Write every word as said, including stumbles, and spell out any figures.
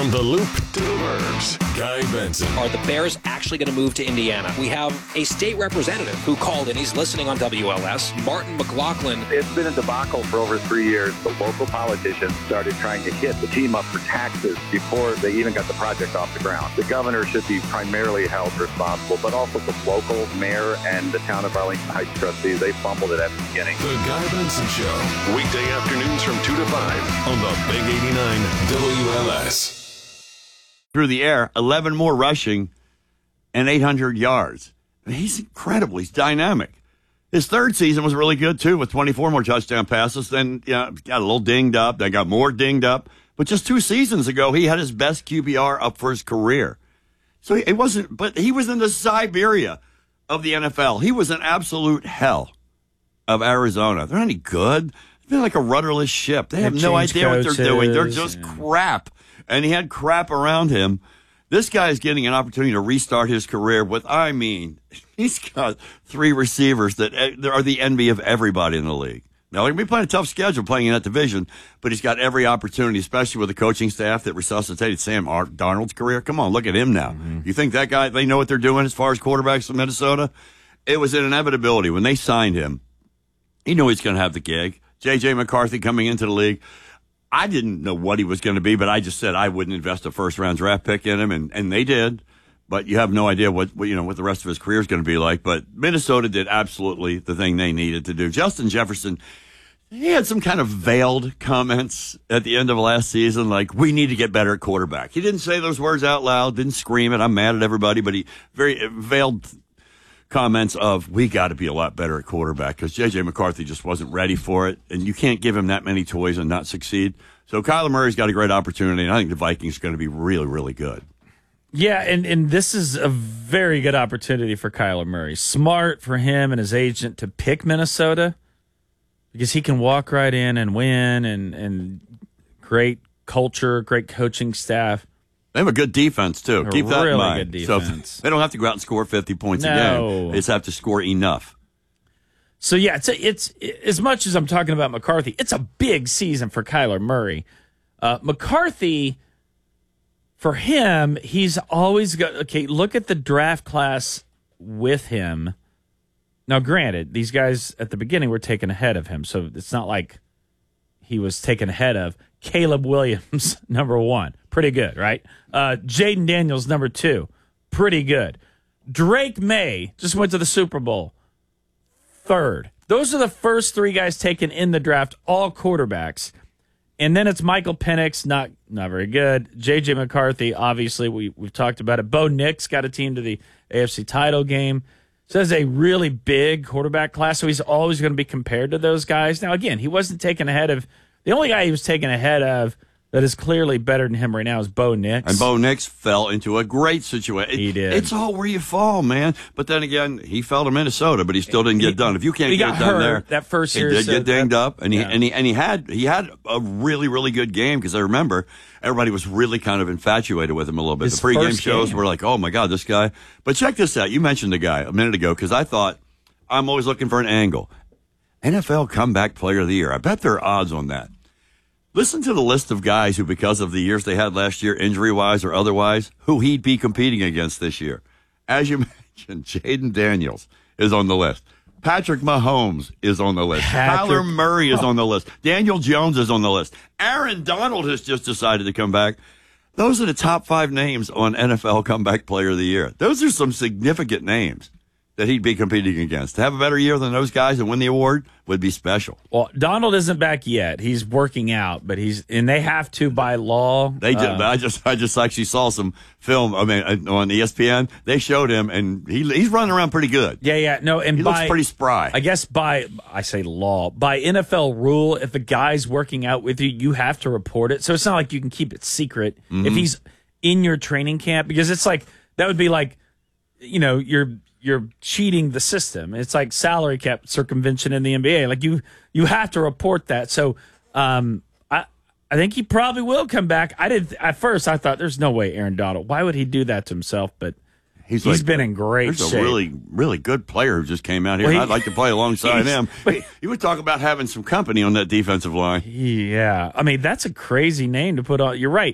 From the loop to the burbs, Guy Benson. Are the Bears actually going to move to Indiana? We have a state representative who called in. He's listening on W L S, Martin McLaughlin. It's been a debacle for over three years. The local politicians started trying to hit the team up for taxes before they even got the project off the ground. The governor should be primarily held responsible, but also the local mayor and the town of Arlington Heights trustees. They fumbled it at the beginning. The Guy Benson Show. Weekday afternoons from two to five on the Big eighty-nine W L S. Through the air, eleven more rushing, and eight hundred yards. He's incredible. He's dynamic. His third season was really good, too, with twenty-four more touchdown passes. Then you know, got a little dinged up. They got more dinged up. But just two seasons ago, he had his best Q B R up for his career. So it wasn't, but he was in the Siberia of the N F L. He was an absolute hell of Arizona. They're not any good. They're like a rudderless ship. They have They've no idea what they're coaches, doing. They're just yeah. crap. And he had crap around him. This guy is getting an opportunity to restart his career with, I mean, he's got three receivers that are the envy of everybody in the league. Now, they're going to be playing a tough schedule playing in that division, but he's got every opportunity, especially with the coaching staff that resuscitated Sam Darnold's career. Come on, look at him now. Mm-hmm. You think that guy, they know what they're doing as far as quarterbacks in Minnesota? It was an inevitability. When they signed him, he knew he's going to have the gig. J J. McCarthy coming into the league. I didn't know what he was going to be, but I just said I wouldn't invest a first-round draft pick in him, and, and they did. But you have no idea what, what you know what the rest of his career is going to be like. But Minnesota did absolutely the thing they needed to do. Justin Jefferson, he had some kind of veiled comments at the end of last season, like, we need to get better at quarterback. He didn't say those words out loud, didn't scream it, I'm mad at everybody, but he very veiled comments of, we got to be a lot better at quarterback, because J J. McCarthy just wasn't ready for it, and you can't give him that many toys and not succeed. So Kyler Murray's got a great opportunity, and I think the Vikings are going to be really, really good. Yeah, and, and this is a very good opportunity for Kyler Murray. Smart for him and his agent to pick Minnesota, because he can walk right in and win, and, and great culture, great coaching staff. They have a good defense, too. A Keep that really in mind. good defense. So they don't have to go out and score fifty points No. a game. They just have to score enough. So, yeah, it's, a, it's as much as I'm talking about McCarthy, it's a big season for Kyler Murray. Uh, McCarthy, for him, he's always got, okay, look at the draft class with him. Now, granted, these guys at the beginning were taken ahead of him, so it's not like he was taken ahead of. Caleb Williams, number one. Pretty good, right? Uh, Jaden Daniels, number two. Pretty good. Drake May just went to the Super Bowl. Third. Those are the first three guys taken in the draft, all quarterbacks. And then it's Michael Penix, not not very good. J J. McCarthy, obviously, we, we've talked about it. Bo Nix got a team to the A F C title game. So that's a really big quarterback class, so he's always going to be compared to those guys. Now, again, he wasn't taken ahead of – the only guy he was taken ahead of that is clearly better than him right now is Bo Nix. And Bo Nix fell into a great situation. He did. It's all where you fall, man. But then again, he fell to Minnesota, but he still didn't get he, it done. If you can't he get got it done hurt there, that first year, he did so get dinged that, up, and he yeah. and he and he had he had a really really good game, because I remember everybody was really kind of infatuated with him a little bit. His the pregame first shows game. were like, oh my god, this guy. But check this out. You mentioned the guy a minute ago, because I thought I'm always looking for an angle. N F L Comeback Player of the Year. I bet there are odds on that. Listen to the list of guys who, because of the years they had last year, injury-wise or otherwise, who he'd be competing against this year. As you mentioned, Jaden Daniels is on the list. Patrick Mahomes is on the list. Patrick. Kyler Murray is on the list. Daniel Jones is on the list. Aaron Donald has just decided to come back. Those are the top five names on N F L Comeback Player of the Year. Those are some significant names that he'd be competing against. To have a better year than those guys and win the award would be special. Well, Donald isn't back yet. He's working out, but he's and they have to by law. They did. Uh, I just, I just actually saw some film. I mean, on E S P N, they showed him, and he, he's running around pretty good. Yeah, yeah, no, and He by, looks pretty spry. I guess by I say law, by N F L rule, if a guy's working out with you, you have to report it. So it's not like you can keep it secret Mm-hmm. if he's in your training camp, because it's like that would be like, you know, you're. You're cheating the system. It's like salary cap circumvention in the N B A. Like you, you have to report that. So, um, I, I think he probably will come back. I did at first. I thought there's no way Aaron Donald. Why would he do that to himself? But he's, he's like, been in great there's shape. a really, really good player who just came out here. Well, he- I'd like to play alongside he's- him. but- You would talk about having some company on that defensive line. Yeah, I mean that's a crazy name to put on. You're right.